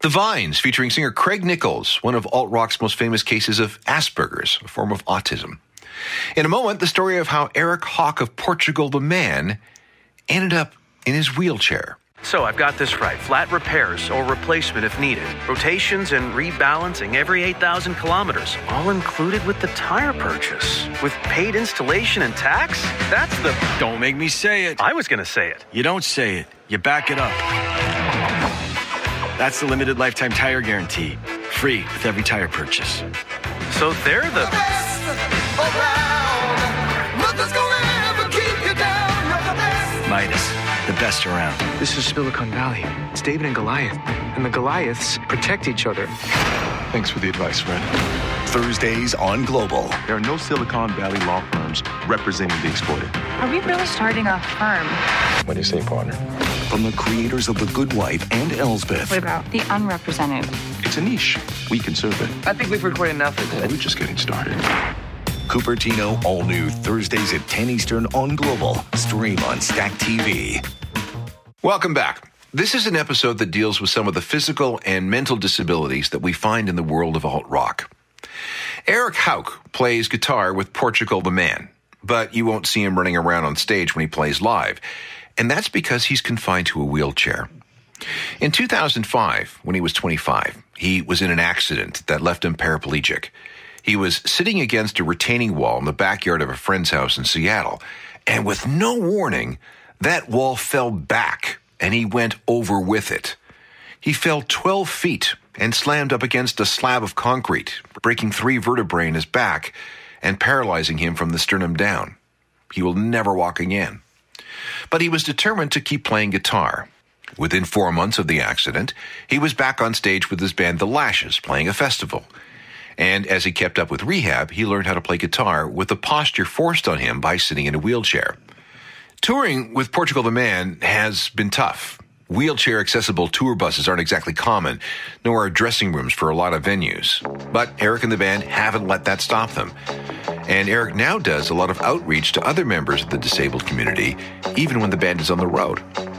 The Vines, featuring singer Craig Nichols, one of alt-rock's most famous cases of Asperger's, a form of autism. In a moment, the story of how Eric Hawk of Portugal the Man ended up in his wheelchair. So I've got this right. Flat repairs or replacement if needed. Rotations and rebalancing every 8,000 kilometers. All included with the tire purchase. With paid installation and tax? That's the... Don't make me say it. I was going to say it. You don't say it. You back it up. That's the limited lifetime tire guarantee. Free with every tire purchase. So they're the... best around. Nothing's gonna ever keep you down. You're the best. Midas, the best around. This is Silicon Valley. It's David and Goliath. And the Goliaths protect each other. Thanks for the advice, Fred. Thursdays on Global. There are no Silicon Valley law firms representing the exploited. Are we really starting a firm? What do you say, partner? From the creators of The Good Wife and Elsbeth. What about the unrepresented? It's a niche. We can serve it. I think we've recorded enough of this. We're just getting started. Cupertino, all new Thursdays at 10 Eastern on Global. Stream on Stack TV. Welcome back. This is an episode that deals with some of the physical and mental disabilities that we find in the world of alt-rock. Eric Hawk plays guitar with Portugal the Man, but you won't see him running around on stage when he plays live, and that's because he's confined to a wheelchair. In 2005, when he was 25, he was in an accident that left him paraplegic. He was sitting against a retaining wall in the backyard of a friend's house in Seattle, and with no warning, that wall fell back, and he went over with it. He fell 12 feet and slammed up against a slab of concrete, breaking 3 vertebrae in his back and paralyzing him from the sternum down. He will never walk again. But he was determined to keep playing guitar. Within 4 months of the accident, he was back on stage with his band The Lashes, playing a festival. And as he kept up with rehab, he learned how to play guitar with the posture forced on him by sitting in a wheelchair. Touring with Portugal the Man has been tough. Wheelchair-accessible tour buses aren't exactly common, nor are dressing rooms for a lot of venues. But Eric and the band haven't let that stop them. And Eric now does a lot of outreach to other members of the disabled community, even when the band is on the road.